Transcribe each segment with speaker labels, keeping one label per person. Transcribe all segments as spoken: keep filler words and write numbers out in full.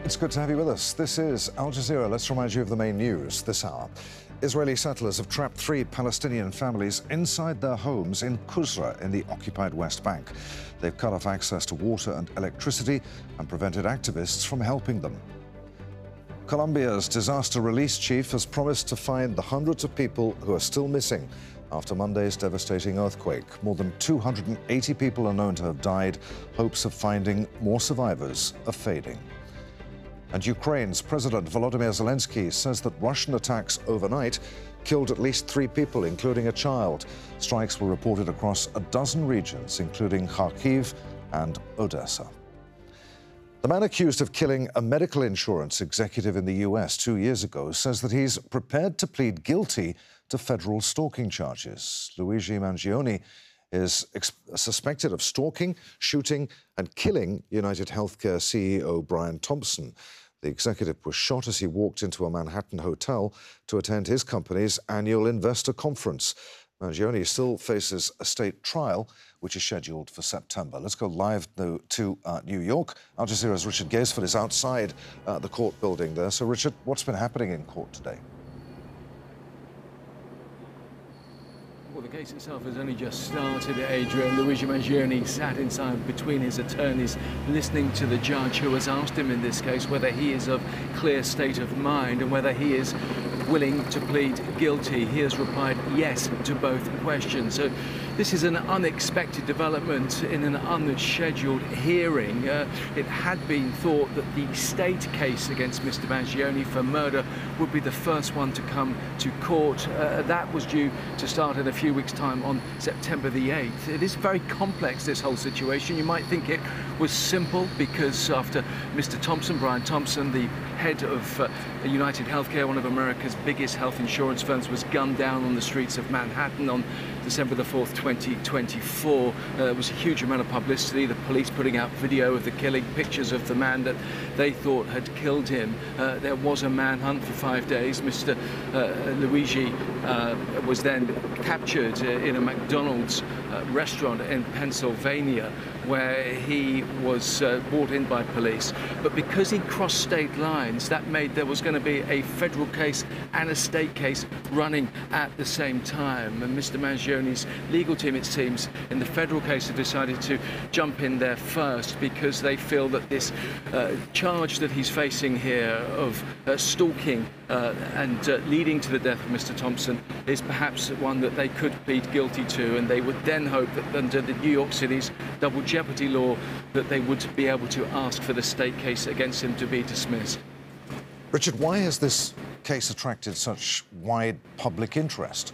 Speaker 1: It's good to have you with us. This is Al Jazeera. Let's remind you of the main news this hour. Israeli settlers have trapped three Palestinian families inside their homes in Qusra in the occupied West Bank. They've cut off access to water and electricity and prevented activists from helping them. Colombia's disaster release chief has promised to find the hundreds of people who are still missing after Monday's devastating earthquake. More than two hundred eighty people are known to have died. Hopes of finding more survivors are fading. And Ukraine's President Volodymyr Zelensky says that Russian attacks overnight killed at least three people, including a child. Strikes were reported across a dozen regions, including Kharkiv and Odessa. The man accused of killing a medical insurance executive in the U S two years ago says that he's prepared to plead guilty to federal stalking charges. Luigi Mangione is suspected of stalking, shooting and killing United Healthcare C E O Brian Thompson. The executive was shot as he walked into a Manhattan hotel to attend his company's annual investor conference. Mangione still faces a state trial, which is scheduled for September. Let's go live to, to uh, New York. Al Jazeera's Richard Gaisford is outside uh, the court building there. So, Richard, what's been happening in court today?
Speaker 2: Well, the case itself has only just started, Adrian. Luigi Mangione sat inside between his attorneys listening to the judge who has asked him in this case whether he is of clear state of mind and whether he is willing to plead guilty. He has replied yes to both questions. So this is an unexpected development in an unscheduled hearing. Uh, it had been thought that the state case against Mister Mangione for murder would be the first one to come to court. Uh, that was due to start in a few weeks' time on September the eighth. It is very complex, this whole situation. You might think it was simple because after Mister Thompson, Brian Thompson, the head of uh, United Healthcare, one of America's biggest health insurance firms, was gunned down on the streets of Manhattan on December the fourth, twenty twenty-four. Uh, there was a huge amount of publicity, the police putting out video of the killing, pictures of the man that they thought had killed him. Uh, there was a manhunt for five days. Mister Uh, Luigi uh, was then captured uh, in a McDonald's uh, restaurant in Pennsylvania, where he was uh, brought in by police. But because he crossed state lines, that made there was going to be a federal case and a state case running at the same time. And Mister Mangione's legal team, it seems, in the federal case have decided to jump in there first because they feel that this uh, charge that he's facing here of uh, stalking uh, and uh, leading to the death of Mister Thompson is perhaps one that they could plead guilty to, and they would then hope that under the New York City's double jeopardy law that they would be able to ask for the state case against him to be dismissed.
Speaker 1: Richard, why has this case attracted such wide public interest?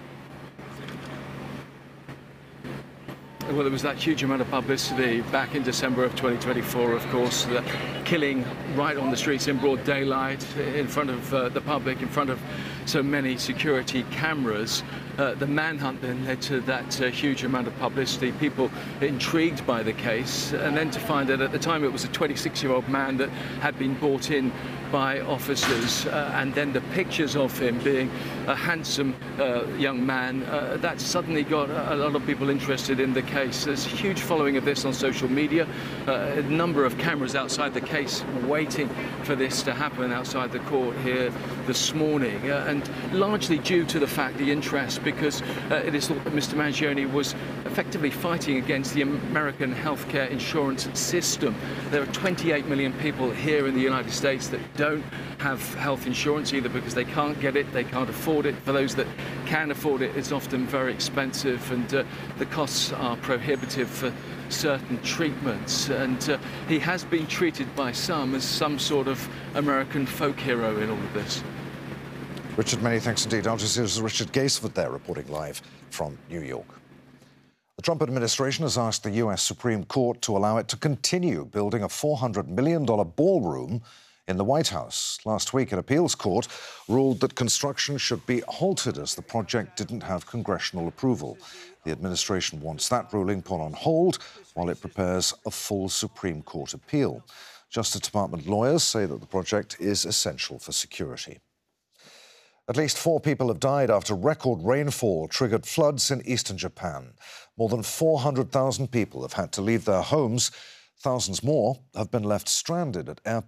Speaker 2: Well, there was that huge amount of publicity back in December of twenty twenty-four, of course, the killing right on the streets in broad daylight, in front of uh, the public, in front of so many security cameras. Uh, the manhunt then led to that uh, huge amount of publicity, people intrigued by the case, and then to find that at the time it was a twenty-six-year-old man that had been brought in by officers, uh, and then the pictures of him being a handsome uh, young man, uh, that suddenly got a lot of people interested in the case. There's a huge following of this on social media, uh, a number of cameras outside the case waiting for this to happen outside the court here this morning, uh, and largely due to the fact, the interest, because uh, it is thought that Mister Mangione was effectively fighting against the American healthcare insurance system. There are twenty-eight million people here in the United States that don't have health insurance, either because they can't get it, they can't afford it. For those that can afford it, it's often very expensive, and uh, the costs are prohibitive for certain treatments. And uh, he has been treated by some as some sort of American folk hero in all of this.
Speaker 1: Richard, many thanks indeed. Al Jazeera's Richard Gaisford there, reporting live from New York. The Trump administration has asked the U S Supreme Court to allow it to continue building a four hundred million dollar ballroom in the White House. Last week, an appeals court ruled that construction should be halted as the project didn't have congressional approval. The administration wants that ruling put on hold while it prepares a full Supreme Court appeal. Justice Department lawyers say that the project is essential for security. At least four people have died after record rainfall triggered floods in eastern Japan. More than four hundred thousand people have had to leave their homes. Thousands more have been left stranded at airports.